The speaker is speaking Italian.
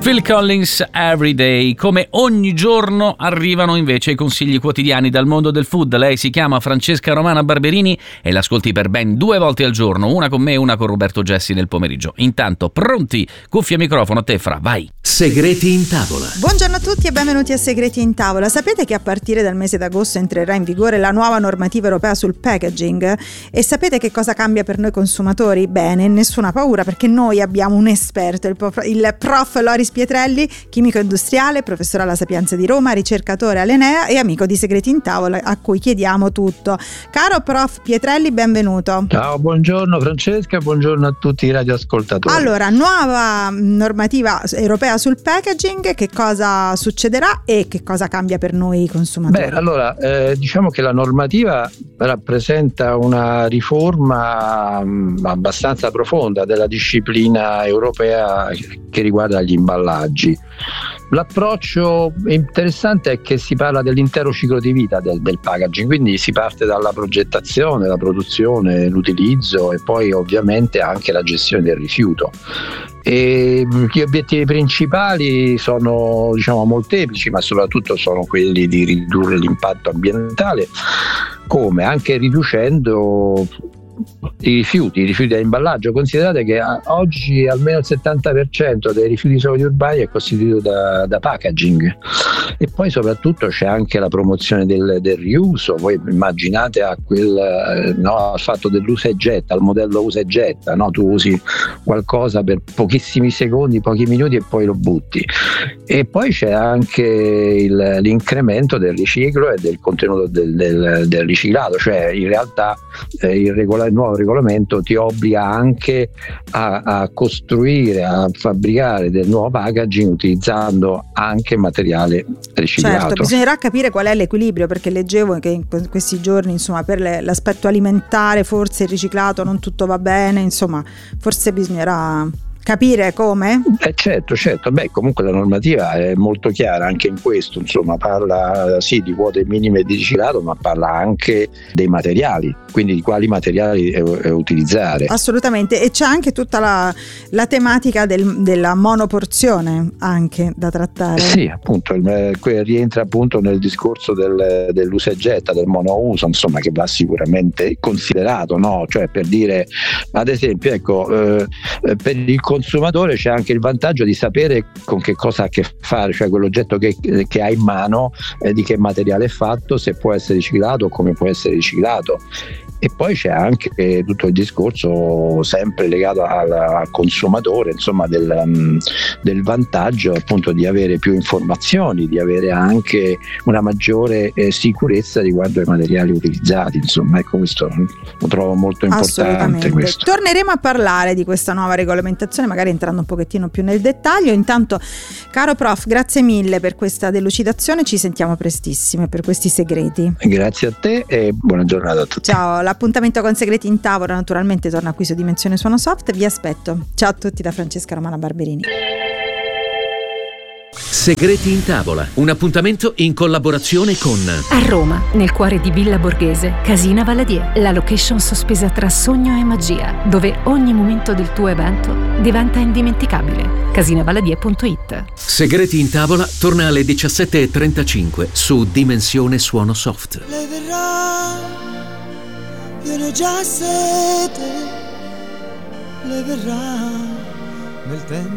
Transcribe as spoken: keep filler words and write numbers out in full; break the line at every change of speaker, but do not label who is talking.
Phil Collins, Everyday. Come ogni giorno arrivano invece i consigli quotidiani dal mondo del food. Lei si chiama Francesca Romana Barberini e l'ascolti per ben due volte al giorno, una con me e una con Roberto Gessi nel pomeriggio. Intanto, pronti? Cuffia e microfono, a te Fra, vai!
Segreti in tavola.
Buongiorno a tutti e benvenuti a Segreti in tavola. Sapete che a partire dal mese d'agosto entrerà in vigore la nuova normativa europea sul packaging? E sapete che cosa cambia per noi consumatori? Bene, nessuna paura, perché noi abbiamo un esperto, il prof, il prof Loris Pietrelli, chimico industriale, professore alla Sapienza di Roma, ricercatore all'Enea e amico di Segreti in tavola, a cui chiediamo tutto. Caro prof Pietrelli, benvenuto.
Ciao, buongiorno Francesca, buongiorno a tutti i radioascoltatori.
Allora, nuova normativa europea sul packaging, che cosa succederà e che cosa cambia per noi consumatori?
Beh, allora, eh, diciamo che la normativa rappresenta una riforma mh, abbastanza profonda della disciplina europea che riguarda gli imballaggi. L'approccio interessante è che si parla dell'intero ciclo di vita del, del packaging, quindi si parte dalla progettazione, la produzione, l'utilizzo e poi ovviamente anche la gestione del rifiuto. E gli obiettivi principali sono, diciamo, molteplici, ma soprattutto sono quelli di ridurre l'impatto ambientale, come anche riducendo i rifiuti, i rifiuti da imballaggio. Considerate che oggi almeno il settanta per cento dei rifiuti solidi urbani è costituito da, da packaging, e poi soprattutto c'è anche la promozione del, del riuso. Voi immaginate a quel, no, al fatto dell'usa e getta, al modello usa e getta, no? Tu usi qualcosa per pochissimi secondi, pochi minuti e poi lo butti. E poi c'è anche il, l'incremento del riciclo e del contenuto del, del, del riciclato, cioè in realtà eh, il regolamento il nuovo regolamento ti obbliga anche a, a costruire, a fabbricare del nuovo packaging utilizzando anche materiale riciclato.
Certo, bisognerà capire qual è l'equilibrio, perché leggevo che in questi giorni, insomma, per le, l'aspetto alimentare forse il riciclato non tutto va bene, insomma, forse bisognerà capire come?
Eh certo, certo, beh, comunque la normativa è molto chiara anche in questo, insomma, parla sì di quote minime di riciclato, ma parla anche dei materiali, quindi di quali materiali è, è utilizzare.
Assolutamente, e c'è anche tutta la, la tematica del, della monoporzione anche da trattare.
Sì, appunto, il, rientra appunto nel discorso del, dell'usa e getta, del monouso, insomma, che va sicuramente considerato, no? Cioè, per dire, ad esempio, ecco, eh, per il consumatore c'è anche il vantaggio di sapere con che cosa ha a che fare, cioè quell'oggetto che, che ha in mano, eh, di che materiale è fatto, se può essere riciclato o come può essere riciclato. E poi c'è anche tutto il discorso sempre legato al, al consumatore, insomma, del, um, del vantaggio appunto di avere più informazioni, di avere anche una maggiore eh, sicurezza riguardo ai materiali utilizzati. Insomma, ecco, questo lo trovo molto importante. Questo.
Torneremo a parlare di questa nuova regolamentazione, magari entrando un pochettino più nel dettaglio. Intanto, caro prof, grazie mille per questa delucidazione, ci sentiamo prestissimo per questi segreti.
Grazie a te e buona giornata a tutti.
Ciao. L'appuntamento con Segreti in tavola naturalmente torna qui su Dimensione Suono Soft. Vi aspetto. Ciao a tutti da Francesca Romana Barberini.
Segreti in tavola, un appuntamento in collaborazione con
a Roma, nel cuore di Villa Borghese, Casina Valadier, la location sospesa tra sogno e magia, dove ogni momento del tuo evento diventa indimenticabile. casina valadier punto it.
Segreti in tavola torna alle diciassette e trentacinque su Dimensione Suono Soft.
Lei verrà, viene già sete, lei verrà nel tempo.